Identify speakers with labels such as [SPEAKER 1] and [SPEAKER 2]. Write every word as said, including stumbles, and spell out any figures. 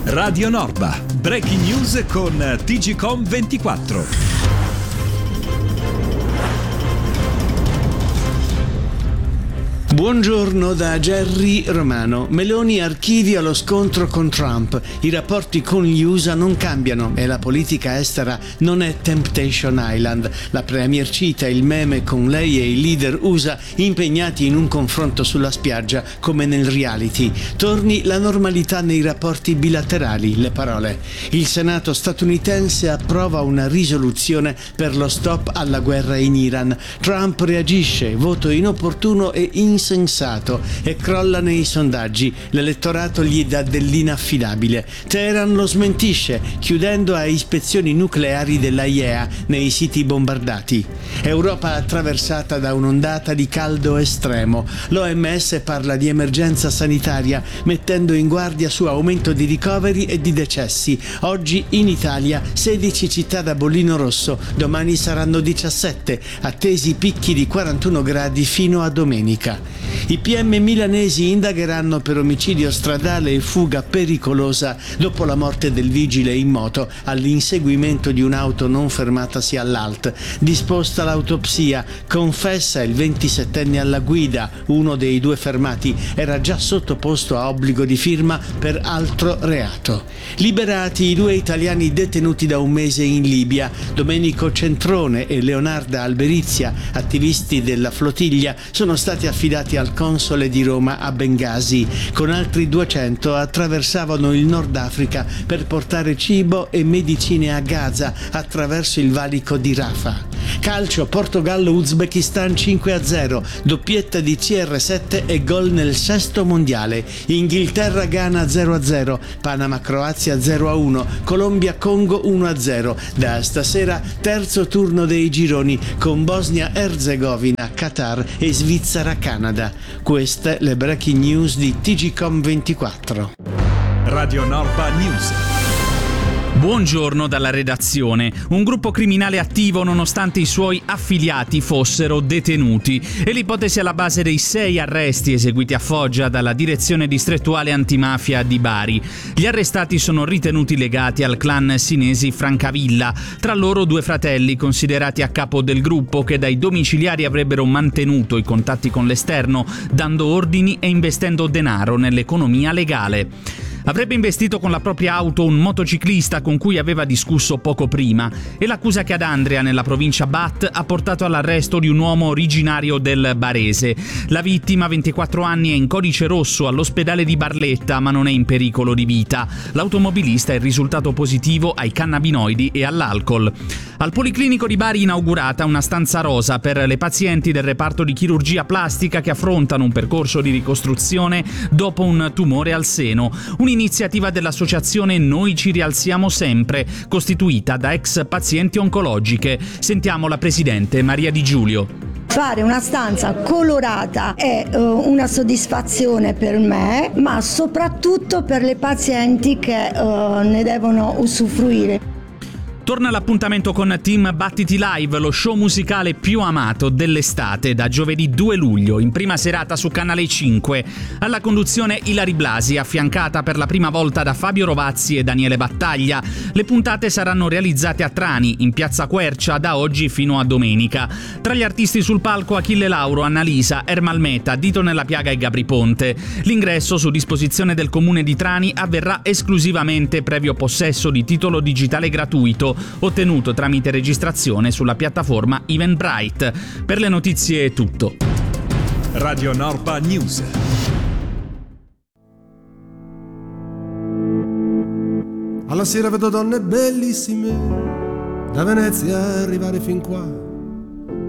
[SPEAKER 1] Radio Norba, breaking news con T G Com ventiquattro.
[SPEAKER 2] Buongiorno da Gerry Romano. Meloni archivia lo scontro con Trump. I rapporti con gli U S A non cambiano e la politica estera non è Temptation Island. La premier cita il meme con lei e i leader U S A impegnati in un confronto sulla spiaggia come nel reality. Torni la normalità nei rapporti bilaterali, le parole. Il Senato statunitense approva una risoluzione per lo stop alla guerra in Iran. Trump reagisce, voto inopportuno e insensato e crolla nei sondaggi. L'elettorato gli dà dell'inaffidabile. Teheran lo smentisce, chiudendo a ispezioni nucleari della I E A nei siti bombardati. Europa attraversata da un'ondata di caldo estremo. L'O M S parla di emergenza sanitaria, mettendo in guardia su aumento di ricoveri e di decessi. Oggi in Italia sedici città da bollino rosso, domani saranno diciassette, attesi picchi di quarantuno gradi fino a domenica. I P M milanesi indagheranno per omicidio stradale e fuga pericolosa dopo la morte del vigile in moto all'inseguimento di un'auto non fermatasi all'A L T. Disposta l'autopsia, confessa il ventisettenne alla guida. Uno dei due fermati era già sottoposto a obbligo di firma per altro reato. Liberati i due italiani detenuti da un mese in Libia. Domenico Centrone e Leonarda Alberizia, attivisti della flottiglia, sono stati affidati al console di Roma a Bengasi. Con altri duecento attraversavano il Nord Africa per portare cibo e medicine a Gaza attraverso il valico di Rafah. Calcio, Portogallo-Uzbekistan cinque a zero, doppietta di C R sette e gol nel sesto mondiale. Inghilterra-Ghana zero a zero, Panama-Croazia zero a uno, Colombia-Congo uno a zero. Da stasera terzo turno dei gironi con Bosnia-Erzegovina, Qatar e Svizzera-Canada. Queste le breaking news di T G Com ventiquattro.
[SPEAKER 1] Radio Norba News.
[SPEAKER 3] Buongiorno dalla redazione. Un gruppo criminale attivo nonostante i suoi affiliati fossero detenuti. È l'ipotesi alla base dei sei arresti eseguiti a Foggia dalla direzione distrettuale antimafia di Bari. Gli arrestati sono ritenuti legati al clan Sinesi Francavilla, tra loro due fratelli considerati a capo del gruppo che dai domiciliari avrebbero mantenuto i contatti con l'esterno, dando ordini e investendo denaro nell'economia legale. Avrebbe investito con la propria auto un motociclista con cui aveva discusso poco prima e l'accusa che ad Andria, nella provincia Bat, ha portato all'arresto di un uomo originario del Barese. La vittima, ventiquattro anni, è in codice rosso all'ospedale di Barletta ma non è in pericolo di vita. L'automobilista è risultato positivo ai cannabinoidi e all'alcol. Al Policlinico di Bari inaugurata una stanza rosa per le pazienti del reparto di chirurgia plastica che affrontano un percorso di ricostruzione dopo un tumore al seno. Un'iniziativa dell'associazione Noi ci rialziamo sempre, costituita da ex pazienti oncologiche. Sentiamo la presidente Maria Di Giulio.
[SPEAKER 4] Fare una stanza colorata è uh, una soddisfazione per me, ma soprattutto per le pazienti che uh, ne devono usufruire.
[SPEAKER 3] Torna l'appuntamento con Team Battiti Live, lo show musicale più amato dell'estate, da giovedì due luglio, in prima serata su Canale cinque. Alla conduzione Ilari Blasi, affiancata per la prima volta da Fabio Rovazzi e Daniele Battaglia. Le puntate saranno realizzate a Trani, in piazza Quercia, da oggi fino a domenica. Tra gli artisti sul palco Achille Lauro, Annalisa, Ermal Meta, Dito nella Piaga e Gabri Ponte. L'ingresso, su disposizione del comune di Trani, avverrà esclusivamente previo possesso di titolo digitale gratuito, ottenuto tramite registrazione sulla piattaforma Eventbrite. Per le notizie è tutto.
[SPEAKER 1] Radio Norba News.
[SPEAKER 5] Alla sera vedo donne bellissime da Venezia arrivare fin qua.